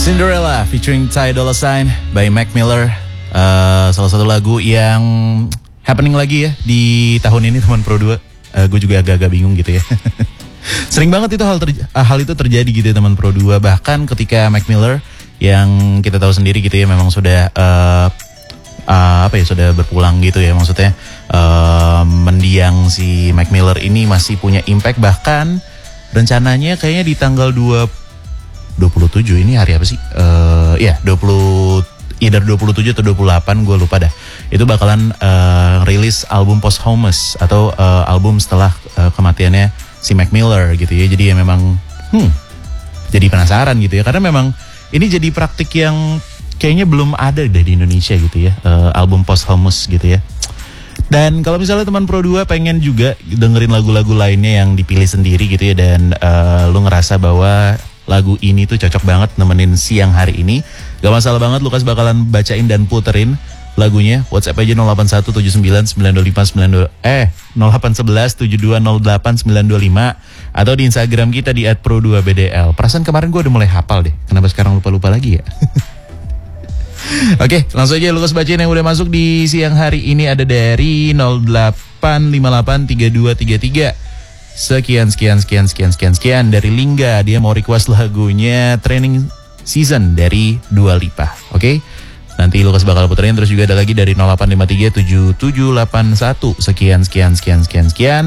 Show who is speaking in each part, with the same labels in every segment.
Speaker 1: Cinderella featuring Ty Dolla $ign by Mac Miller. Salah satu lagu yang happening lagi ya di tahun ini teman Pro 2. Gue juga agak-agak bingung gitu ya. Sering banget itu hal itu terjadi gitu ya teman Pro 2. Bahkan ketika Mac Miller yang kita tahu sendiri gitu ya memang sudah sudah berpulang gitu ya, maksudnya mendiang si Mac Miller ini masih punya impact. Bahkan rencananya kayaknya di tanggal 27 ini hari apa sih? Either 27 atau 28 gue lupa dah. Itu bakalan rilis album posthumous atau album setelah kematiannya si Mac Miller gitu ya. Jadi ya memang jadi penasaran gitu ya, karena memang ini jadi praktik yang kayaknya belum ada deh di Indonesia gitu ya, album posthumous gitu ya. Dan kalau misalnya teman Pro 2 pengen juga dengerin lagu-lagu lainnya yang dipilih sendiri gitu ya, dan lu ngerasa bahwa lagu ini tuh cocok banget nemenin siang hari ini, gak masalah banget, Lukas bakalan bacain dan puterin lagunya. WhatsApp aja 0817992592 081172089925 atau di Instagram kita di @pro2bdl. Perasaan kemarin gue udah mulai hafal deh, kenapa sekarang lupa-lupa lagi ya? Oke, langsung aja Lukas bacain yang udah masuk di siang hari ini. Ada dari 08583233. Sekian dari Lingga. Dia mau request lagunya Training Season dari Dua Lipa. Oke, nanti Lukas bakal puterin. Terus juga ada lagi dari 08537781. Sekian.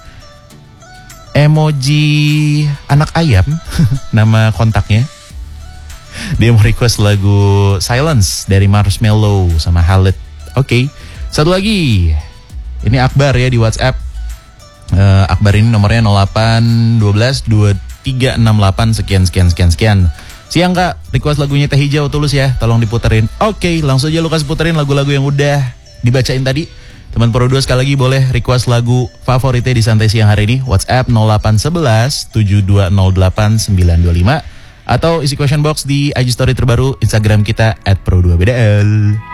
Speaker 1: Emoji anak ayam nama kontaknya. Dia mau request lagu Silence dari Marshmello sama Khalid. Oke, satu lagi. Ini Akbar ya di WhatsApp. Akbar ini nomornya 08122368 sekian. Siang Kak, request lagunya Teh Hijau Tulus ya, tolong diputerin. Oke, langsung aja Lukas puterin lagu-lagu yang udah dibacain tadi. Teman Pro 2 sekali lagi boleh request lagu favoritnya di Santai Siang hari ini. WhatsApp 081172089925 atau isi question box di IG story terbaru Instagram kita @pro2bdl.